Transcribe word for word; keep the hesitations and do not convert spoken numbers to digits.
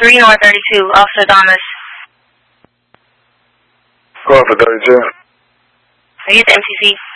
three North thirty-two, Officer Thomas. Go on for thirty-two. Are you at the M T C?